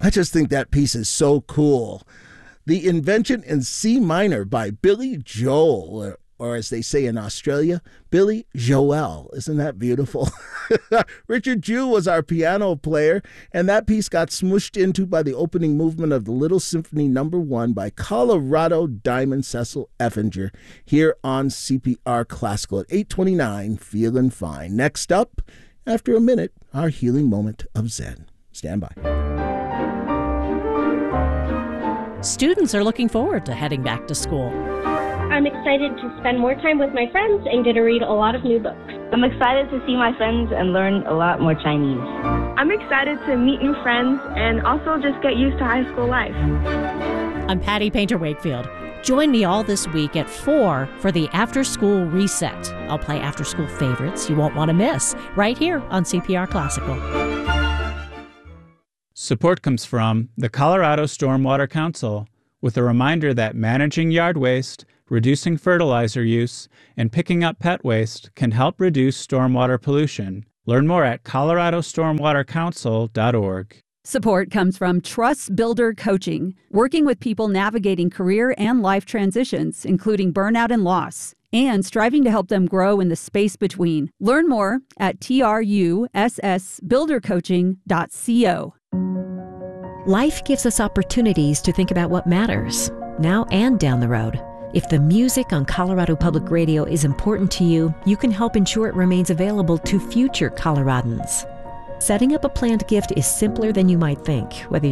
I just think that piece is so cool. The Invention in C minor by Billy Joel, or as they say in Australia, Billy Joel. Isn't that beautiful? Richard Jew was our piano player, and that piece got smooshed into by the opening movement of the Little Symphony No. 1 by Colorado Diamond Cecil Effinger here on CPR Classical at 8:29, feeling fine. Next up, after a minute, our healing moment of Zen. Stand by. Students are looking forward to heading back to school. I'm excited to spend more time with my friends and get to read a lot of new books. I'm excited to see my friends and learn a lot more Chinese. I'm excited to meet new friends and also just get used to high school life. I'm Patty Painter Wakefield. Join me all this week at 4 for the After School Reset. I'll play after school favorites you won't want to miss right here on CPR Classical. Support comes from the Colorado Stormwater Council, with a reminder that managing yard waste, reducing fertilizer use, and picking up pet waste can help reduce stormwater pollution. Learn more at coloradostormwatercouncil.org. Support comes from Trust Builder Coaching, working with people navigating career and life transitions, including burnout and loss, and striving to help them grow in the space between. Learn more at trussbuildercoaching.co. Life gives us opportunities to think about what matters, now and down the road. If the music on Colorado Public Radio is important to you, you can help ensure it remains available to future Coloradans. Setting up a planned gift is simpler than you might think, whether